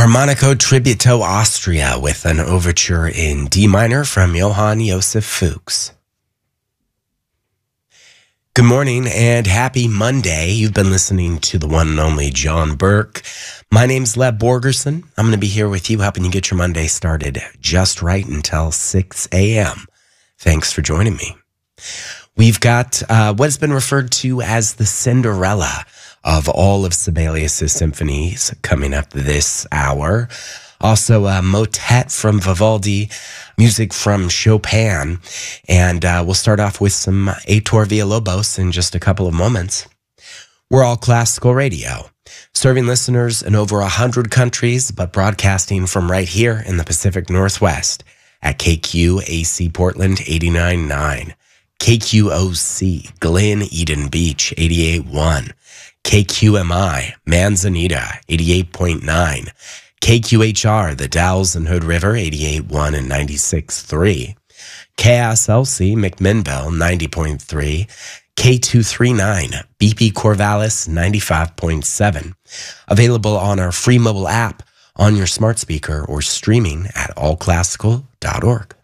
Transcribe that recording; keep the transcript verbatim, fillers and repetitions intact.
Armonico Tributo Austria with an overture in D minor from Johann Joseph Fuchs. Good morning and happy Monday. You've been listening to the one and only John Burke. My name's Leb Borgerson. I'm going to be here with you helping you get your Monday started just right until six a.m. Thanks for joining me. We've got uh, what has been referred to as the Cinderella of all of Sibelius' symphonies coming up this hour. Also, a motet from Vivaldi, music from Chopin, and uh, we'll start off with some Heitor Villalobos in just a couple of moments. We're All Classical Radio, serving listeners in over one hundred countries, but broadcasting from right here in the Pacific Northwest at K Q A C Portland eighty-nine point nine, K Q O C Glen Eden Beach eighty-eight point one, K Q M I Manzanita eighty-eight point nine, K Q H R The Dalles and Hood River eighty-eight point one and ninety-six point three, K S L C McMinnville ninety point three, K two thirty-nine B P Corvallis ninety-five point seven. Available on our free mobile app, on your smart speaker, or streaming at all classical dot org.